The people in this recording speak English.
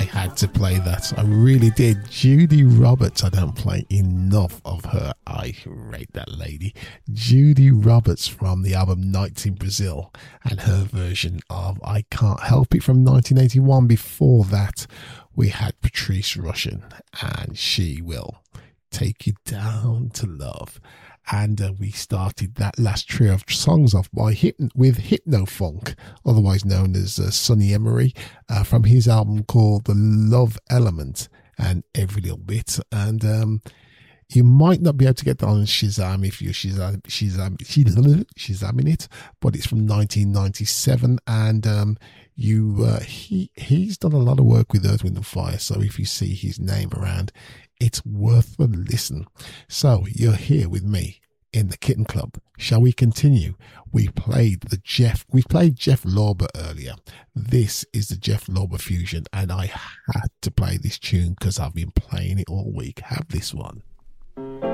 had to play that. I really did. Judy Roberts, I don't play enough of her. I rate that lady. Judy Roberts from the album Nights in Brazil, and her version of I Can't Help It from 1981. Before that, we had Patrice Rushen, and She Will Take You Down to Love. And we started that last trio of songs off with Hypnofunk, otherwise known as Sonny Emery, from his album called The Love Element and Every Little Bit. And you might not be able to get that on Shazam if you're Shazamming it, but it's from 1997, and he's done a lot of work with Earth, Wind and Fire, so if you see his name around, it's worth a listen. So you're here with me in the Kitten Club. Shall we continue? We played Jeff Lorber earlier. This is the Jeff Lorber fusion, and I had to play this tune because I've been playing it all week. Have this one.